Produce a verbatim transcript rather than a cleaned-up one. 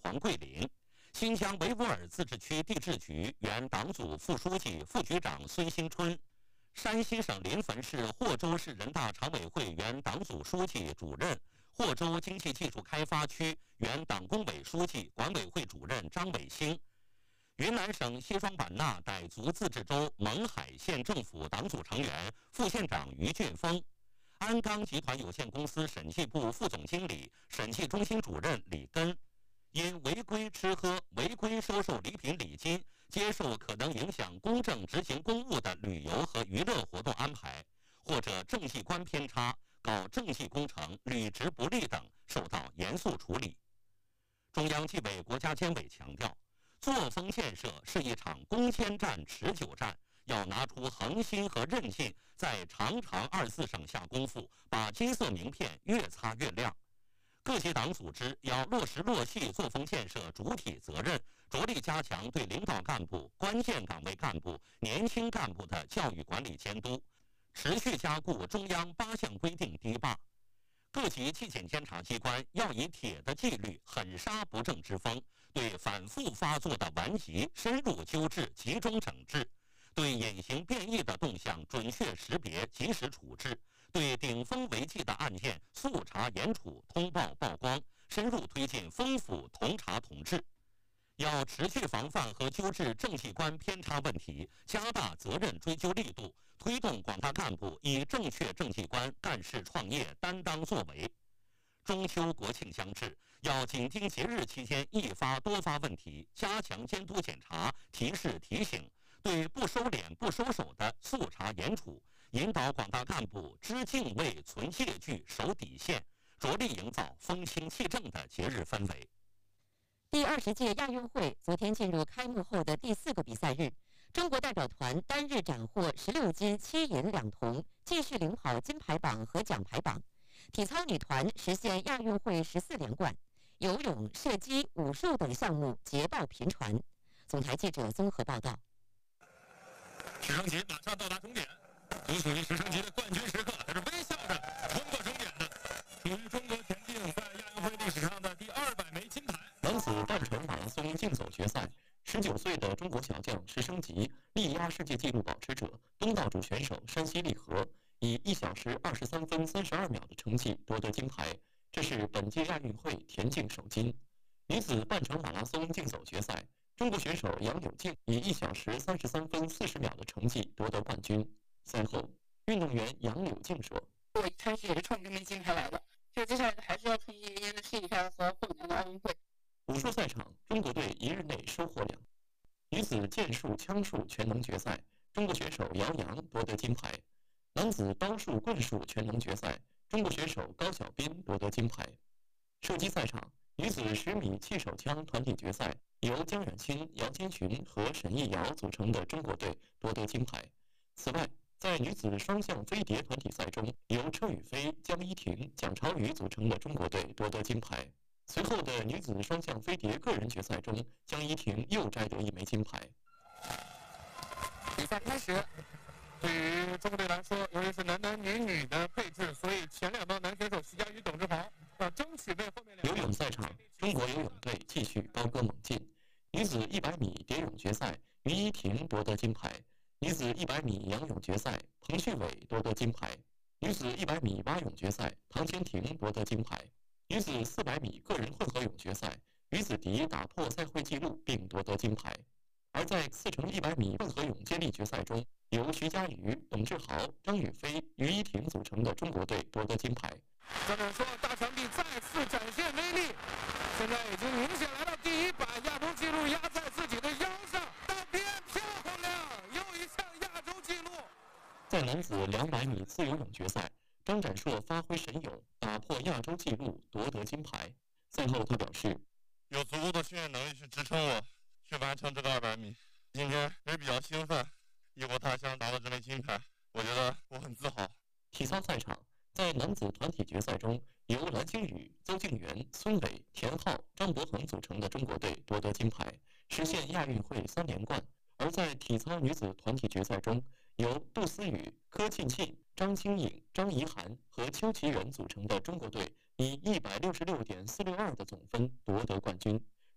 黄桂林。新疆维吾尔自治区地质局原党组副书记、副局长孙新春，山西省临汾市霍州市人大常委会原党组书记、主任，霍州经济技术开发区原党工委书记、管委会主任张伟星，云南省西双版纳傣族自治州勐海县政府党组成员、副县长于俊峰，鞍钢集团有限公司审计部副总经理、审计中心主任李根。因违规吃喝、违规收受礼品礼金、接受可能影响公正执行公务的旅游和娱乐活动安排，或者政绩观偏差、搞政绩工程、履职不力等，受到严肃处理。中央纪委国家监委强调，作风建设是一场攻坚战、持久战，要拿出恒心和韧劲，在长长二四省下功夫，把金色名片越擦越亮。各级党组织要落实落细作风建设主体责任，着力加强对领导干部、关键岗位干部、年轻干部的教育管理监督，持续加固中央八项规定堤坝。各级纪检监察机关要以铁的纪律、狠杀不正之风，对反复发作的顽疾深入纠治、集中整治，对隐形变异的动向准确识别、及时处置，对顶风违纪的案件速查严处、通报曝光，深入推进丰富同查同治。要持续防范和纠治政绩观偏差问题，加大责任追究力度，推动广大干部以正确政绩观干事创业、担当作为。中秋国庆将至，要紧盯节日期间易发多发问题，加强监督检查、提示提醒，对不收敛、不收手的速查严处，引导广大干部知敬畏、存戒惧、守底线，着力营造风清气正的节日氛围。 第二十届亚运会昨天进入开幕后的第四个比赛日，中国代表团单日斩获十六金七银两铜，继续领跑金牌榜和奖牌榜。体操女团实现亚运会十四连冠，游泳、射击、武术等项目捷报频传。总台记者综合报道。 直升机马上到达终点，独属于直升机的冠军时刻，它是微笑着冲过终点的，属于中国田径在亚运会历史上的第二百枚金牌。 男子半程马拉松竞走决赛，十九岁的中国小将石升级力压世界纪录保持者东道主选手山西利和，以一小时二十三分三十二秒的成绩夺得金牌，这是本届亚运会田径首金。女子半程马拉松竞走决赛，中国选手杨柳静以一小时三十三分四十秒的成绩夺得冠军。赛后，运动员杨柳静说：“ 我一开始也是冲这枚金牌来的，就接下来还是要冲一年的世锦赛和后年的奥运会。” 武术赛场，中国队一日内收获两。女子剑术、枪术全能决赛，中国选手姚洋夺得金牌。男子刀术、棍术全能决赛，中国选手高晓斌夺得金牌。射击赛场，女子十米气手枪团体决赛，由江远清、姚金群和沈艺瑶组成的中国队夺得金牌。此外，在女子双向飞碟团体赛中，由车宇飞、江一婷、蒋超宇组成的中国队夺得金牌。随后的女子双向飞碟个人决赛中，江一婷又摘得一枚金牌。 比赛开始，对于中国队来说，由于是男男女女的配置，所以前两道男选手徐嘉余、董志豪要争取为后面两。 游泳赛场，中国游泳队继续高歌猛进。女子一百米蝶泳决赛，于依婷夺得金牌；女子一百米仰泳决赛，彭旭伟夺得金牌；女子一百米蛙泳决赛，唐千婷夺得金牌。女子四百米个人混合泳决赛，于子迪打破赛会纪录并夺得金牌。而在四乘一百米混合泳接力决赛中，由徐嘉余、董志豪、张雨霏、于依婷组成的中国队夺得金牌。 教练说，大长臂再次展现威力，现在已经明显来到第一，把亚洲纪录压在自己的腰上，大变漂亮，又一项亚洲纪录。 在男子两百米自由泳决赛，张展硕发挥神勇，打破亚洲纪录，夺得金牌。赛后他表示：“ 有足够的训练能力去支撑我，去完成这个二百米。今天也比较兴奋，异国他乡拿到这枚金牌，我觉得我很自豪。” 体操赛场，在男子团体决赛中，由蓝星宇、邹敬源、孙伟、田浩、张博恒组成的中国队夺得金牌，实现亚运会三连冠。而在体操女子团体决赛中，由杜思雨、柯庆庆、张清颖、张怡涵和邱其元组成的中国队以一百六十六点四六二的总分夺得冠军。